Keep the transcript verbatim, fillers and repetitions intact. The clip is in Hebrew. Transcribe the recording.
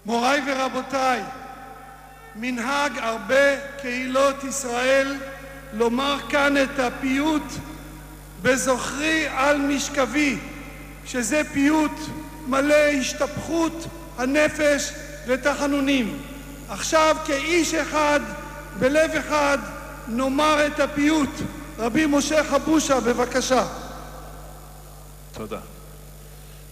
מוריי ורבותיי, מנהג הרבה קהילות ישראל לומר כאן את הפיוט בזוכרי על משכבי, שזה פיוט מלא השתפכות הנפש ותחנונים. עכשיו כאיש אחד בלב אחד נאמר את הפיוט. רבי משה חבושה, בבקשה. תודה.